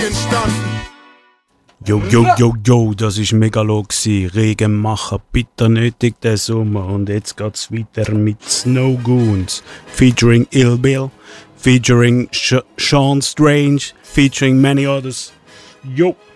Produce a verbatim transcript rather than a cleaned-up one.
entstanden. Jo, jo, jo, jo, das ist Megalo gsi. Regen machen bitter nötig den Sommer. Und jetzt geht's weiter mit Snow Goons. Featuring Ill Bill, featuring Sh- Sean Strange, featuring many others. Jo.